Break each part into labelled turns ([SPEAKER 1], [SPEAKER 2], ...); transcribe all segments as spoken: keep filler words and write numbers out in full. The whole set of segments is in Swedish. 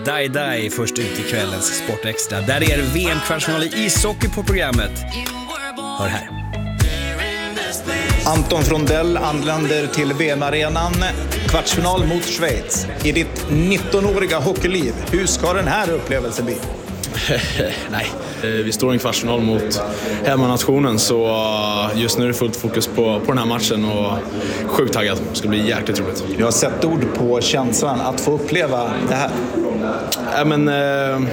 [SPEAKER 1] Dai Dai först ut i kvällens Sportextra. Där är V M-kvartsfinal i ishockey på programmet. Hör här.
[SPEAKER 2] Anton Frondell anländer till V M-arenan. Kvartsfinal mot Schweiz. I ditt nittonåriga hockeyliv, hur ska den här upplevelsen bli?
[SPEAKER 3] Nej, vi står i en kvartsfinal mot hemmanationen, så just nu är det fullt fokus på, på den här matchen och sjukt taggad. Det ska bli jäkligt roligt.
[SPEAKER 2] Jag har sett ord på känslan att få uppleva det här.
[SPEAKER 3] Ja, men, eh,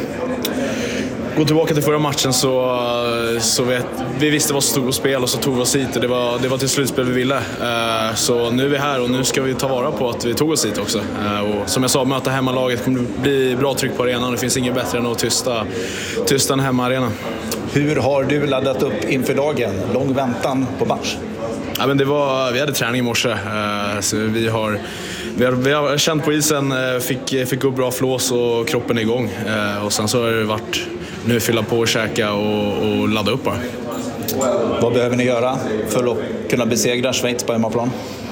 [SPEAKER 3] gå tillbaka till förra matchen så, så vet, vi visste vad som stod på spel och så tog vi oss hit och det var, det var till slutspel vi ville. Eh, så nu är vi här och nu ska vi ta vara på att vi tog oss hit också. Eh, och som jag sa, möta hemmalaget kommer bli bra tryck på arenan. Det finns inget bättre än att tysta, tysta en hemmaarena.
[SPEAKER 2] Hur har du laddat upp inför dagen? Lång väntan på match?
[SPEAKER 3] Ja, men det var, vi hade träning i morse, eh, så vi har, vi, har, vi har känt på isen, eh, fick, fick upp bra flås och kroppen är igång. Eh, och sen så har det varit nu fylla på och käka och, och ladda upp bara.
[SPEAKER 2] Vad behöver ni göra för att kunna besegra Schweiz på hemmaplan?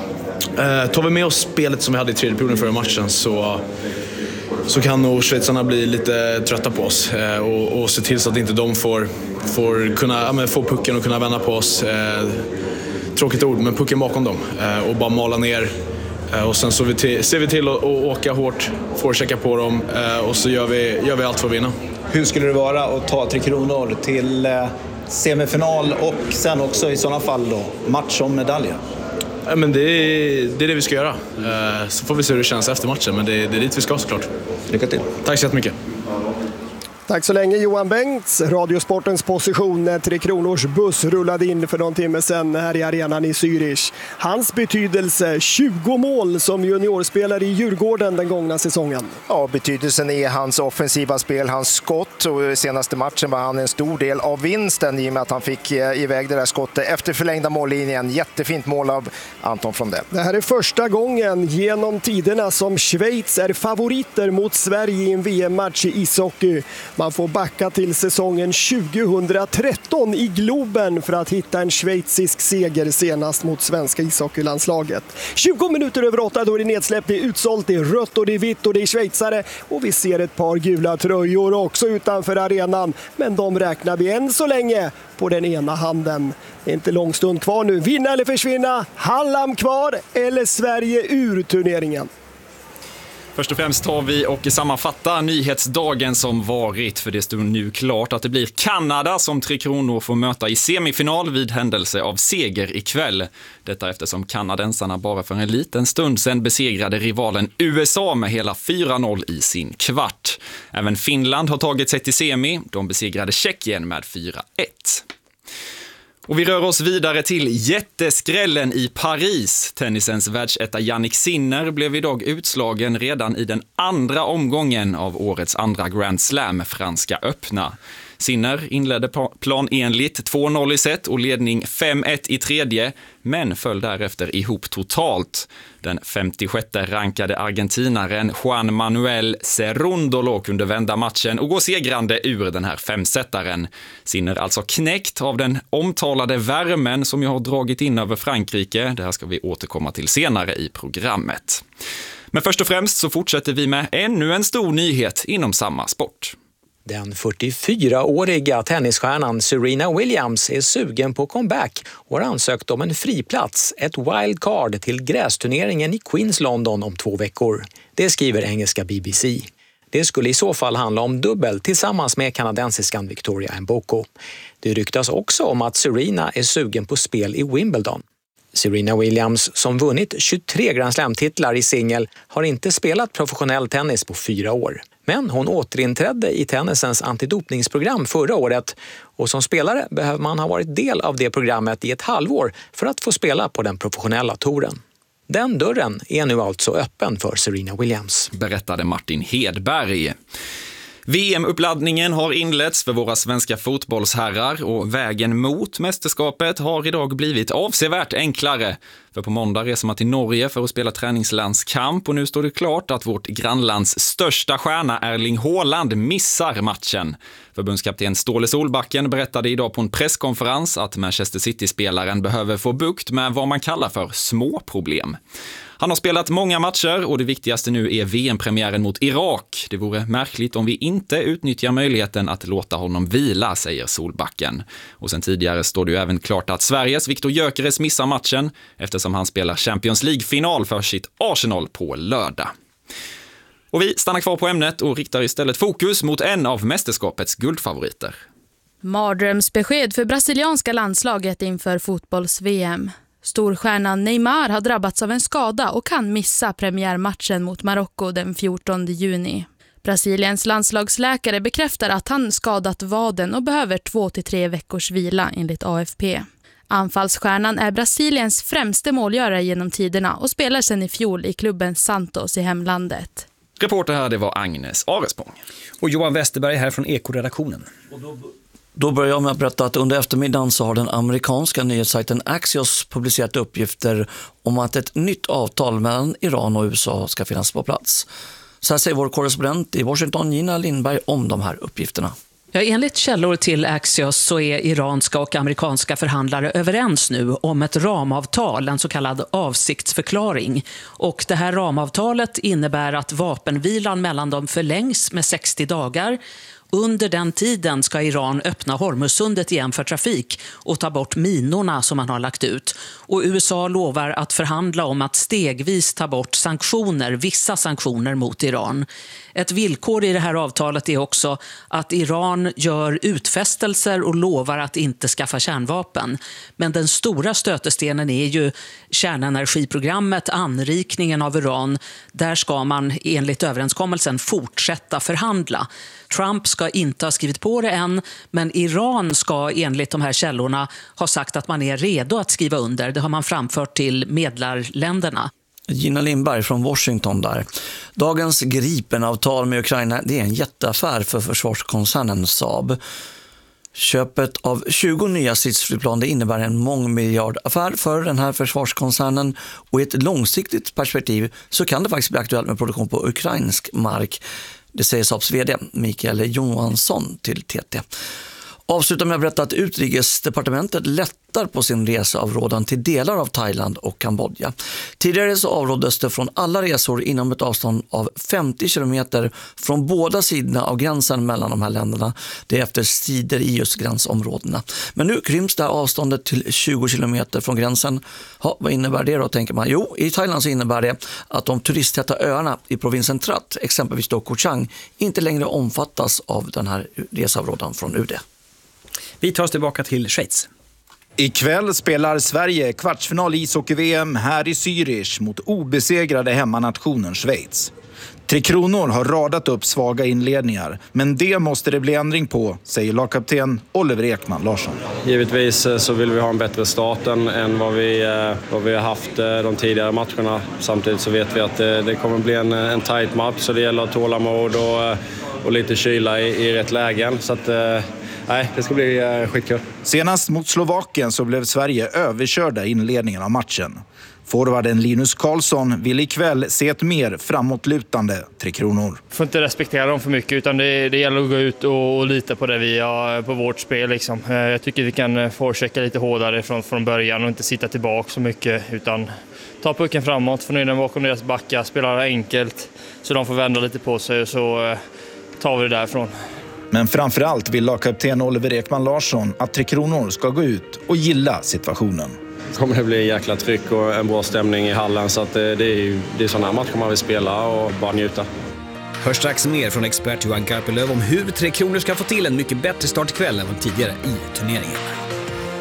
[SPEAKER 3] Eh, tar vi med oss spelet som vi hade i tredje perioden förra matchen så, så kan nog schweizarna bli lite trötta på oss eh, och, och se till så att inte de får, får, kunna, ja, men få pucken och kunna vända på oss. Eh, tråkigt ord, men pucken bakom dem eh, och bara mala ner. Eh, och sen så vi till, ser vi till att, att åka hårt, forechecka på dem eh, och så gör vi, gör vi allt för att vinna.
[SPEAKER 2] Hur skulle det vara att ta Tre Kronor till eh, semifinal och sen också i sådana fall då match om medaljer?
[SPEAKER 3] Ja, men det, är, det är det vi ska göra. Eh, så får vi se hur det känns efter matchen, men det, det är dit vi ska såklart.
[SPEAKER 2] Lycka till.
[SPEAKER 3] Tack så jättemycket.
[SPEAKER 4] Tack så länge Johan Bengts, Radiosportens position när Tre Kronors buss rullade in för någon timme sedan här i arenan i Zürich. Hans betydelse, tjugo mål som juniorspelare i Djurgården den gångna säsongen.
[SPEAKER 5] Ja, betydelsen är hans offensiva spel, hans skott, och i senaste matchen var han en stor del av vinsten i och med att han fick iväg det där skottet efter förlängda mållinjen. Jättefint mål av Anton Frondell.
[SPEAKER 4] Det här är första gången genom tiderna som Schweiz är favoriter mot Sverige i en V M-match i ishockey. Man får backa till säsongen tjugohundratretton i Globen för att hitta en schweizisk seger senast mot svenska ishockeylandslaget. tjugo minuter över åtta, då är det nedsläpp, det är utsålt, det är rött och det är vitt och det är schweizare. Och vi ser ett par gula tröjor också utanför arenan. Men de räknar vi än så länge på den ena handen. Det är inte lång stund kvar nu. Vinna eller försvinna, Hallam kvar eller Sverige ur turneringen.
[SPEAKER 6] Först och främst tar vi och sammanfattar nyhetsdagen som varit, för det står nu klart att det blir Kanada som Tre Kronor får möta i semifinal vid händelse av seger ikväll. Detta eftersom kanadensarna bara för en liten stund sedan besegrade rivalen U S A med hela fyra noll i sin kvart. Även Finland har tagit sig till semi, de besegrade Tjeckien med fyra ett. Och vi rör oss vidare till jätteskrällen i Paris. Tennisens världsetta Jannik Sinner blev idag utslagen redan i den andra omgången av årets andra Grand Slam, Franska öppna. Sinner inledde planenligt två noll i set och ledning fem ett i tredje, men föll därefter ihop totalt. Den femtiosjätte rankade argentinaren Juan Manuel Cerundolo kunde vända matchen och gå segrande ur den här femsättaren. Sinner alltså knäckt av den omtalade värmen som jag har dragit in över Frankrike. Det här ska vi återkomma till senare i programmet. Men först och främst så fortsätter vi med ännu en stor nyhet inom samma sport.
[SPEAKER 7] Den fyrtiofyraåriga tennisstjärnan Serena Williams är sugen på comeback och har ansökt om en friplats, ett wildcard till grästurneringen i Queens London om två veckor. Det skriver engelska B B C. Det skulle i så fall handla om dubbel tillsammans med kanadensiskan Victoria Mboko. Det ryktas också om att Serena är sugen på spel i Wimbledon. Serena Williams, som vunnit tjugotre Grand Slam-titlar i singel, har inte spelat professionell tennis på fyra år. Men hon återinträdde i tennisens antidopningsprogram förra året, och som spelare behöver man ha varit del av det programmet i ett halvår för att få spela på den professionella touren. Den dörren är nu alltså öppen för Serena Williams,
[SPEAKER 6] berättade Martin Hedberg. V M-uppladdningen har inletts för våra svenska fotbollsherrar och vägen mot mästerskapet har idag blivit avsevärt enklare. För på måndag reser man till Norge för att spela träningslandskamp och nu står det klart att vårt grannlands största stjärna Erling Haaland missar matchen. Förbundskapten Ståle Solbacken berättade idag på en presskonferens att Manchester City-spelaren behöver få bukt med vad man kallar för små problem. Han har spelat många matcher och det viktigaste nu är V M-premiären mot Irak. Det vore märkligt om vi inte utnyttjar möjligheten att låta honom vila, säger Solbacken. Och sen tidigare står det ju även klart att Sveriges Viktor Gyökeres missar matchen eftersom han spelar Champions League-final för sitt Arsenal på lördag. Och vi stannar kvar på ämnet och riktar istället fokus mot en av mästerskapets guldfavoriter.
[SPEAKER 8] Mardrömsbesked för brasilianska landslaget inför fotbolls-V M. Storstjärnan Neymar har drabbats av en skada och kan missa premiärmatchen mot Marocko den fjortonde juni. Brasiliens landslagsläkare bekräftar att han skadat vaden och behöver två till tre veckors vila enligt A F P. Anfallsstjärnan är Brasiliens främste målgörare genom tiderna och spelar sedan i fjol i klubben Santos i hemlandet.
[SPEAKER 6] Reporter här, det var Agnes Arespång.
[SPEAKER 1] Och Johan Westerberg här från Eko-redaktionen.
[SPEAKER 9] Då börjar jag med att berätta att under eftermiddagen så har den amerikanska nyhetssajten Axios publicerat uppgifter om att ett nytt avtal mellan Iran och U S A ska finnas på plats. Så här säger vår korrespondent i Washington, Gina Lindberg, om de här uppgifterna.
[SPEAKER 10] Ja, enligt källor till Axios så är iranska och amerikanska förhandlare överens nu om ett ramavtal, en så kallad avsiktsförklaring. Och det här ramavtalet innebär att vapenvilan mellan dem förlängs med sextio dagar. Under den tiden ska Iran öppna Hormuzsundet igen för trafik och ta bort minorna som man har lagt ut. Och U S A lovar att förhandla om att stegvis ta bort sanktioner, vissa sanktioner mot Iran. Ett villkor i det här avtalet är också att Iran gör utfästelser och lovar att inte skaffa kärnvapen. Men den stora stötestenen är ju kärnenergiprogrammet, anrikningen av uran. Där ska man enligt överenskommelsen fortsätta förhandla. Trump ska inte ha skrivit på det än, men Iran ska enligt de här källorna ha sagt att man är redo att skriva under. Det har man framfört till medlarländerna.
[SPEAKER 9] Gina Lindberg från Washington där. Dagens Gripen-avtal med Ukraina, det är en jätteaffär för försvarskoncernen Saab. Köpet av tjugo nya stridsflygplan, det innebär en mångmiljardaffär för den här försvarskoncernen, och i ett långsiktigt perspektiv så kan det faktiskt bli aktuellt med produktion på ukrainsk mark. Det säger Saabs vd Mikael Johansson till T T. Avslutar med att berätta att Utrikesdepartementet lättar på sin reseavrådan till delar av Thailand och Kambodja. Tidigare så avråddes det från alla resor inom ett avstånd av femtio kilometer från båda sidorna av gränsen mellan de här länderna. Det är efter strider i just gränsområdena. Men nu kryms det här avståndet till tjugo kilometer från gränsen. Ja, vad innebär det då, tänker man? Jo, i Thailand så innebär det att de turisttäta öarna i provinsen Trat, exempelvis då Koh Chang, inte längre omfattas av den här reseavrådan från U D.
[SPEAKER 1] Vi tar oss tillbaka till Schweiz.
[SPEAKER 2] Ikväll spelar Sverige kvartsfinal i ishockey-V M här i Zürich mot obesegrade hemmanationen Schweiz. Tre Kronor har radat upp svaga inledningar, men det måste det bli ändring på, säger lagkapten Oliver Ekman Larsson.
[SPEAKER 11] Givetvis så vill vi ha en bättre start än, än vad, vi, vad vi har haft de tidigare matcherna. Samtidigt så vet vi att det, det kommer bli en, en tight match, så det gäller att tålamod och, och lite kyla i, i rätt lägen. Så att, nej, det ska bli uh, skitkul.
[SPEAKER 2] Senast mot Slovakien så blev Sverige överkörda i inledningen av matchen. Forwarden Linus Karlsson vill ikväll se ett mer framåtlutande Tre Kronor.
[SPEAKER 12] Får inte respektera dem för mycket, utan det, det gäller att gå ut och, och lita på det vi har på vårt spel. Liksom. Jag tycker vi kan forechecka lite hårdare från, från början och inte sitta tillbaka så mycket, utan ta pucken framåt, få ner den bakom deras backar, spela enkelt så de får vända lite på sig, så tar vi det därifrån.
[SPEAKER 2] Men framförallt vill lagkapten Oliver Ekman Larsson att Tre Kronor ska gå ut och gilla situationen.
[SPEAKER 11] Det kommer det bli en jäkla tryck och en bra stämning i hallen, så att det, det är ju det är sådana matcher man vill spela och bara njuta.
[SPEAKER 1] Hör strax mer från expert Johan Garpelöv om hur Tre Kronor ska få till en mycket bättre start ikväll än tidigare i turneringen.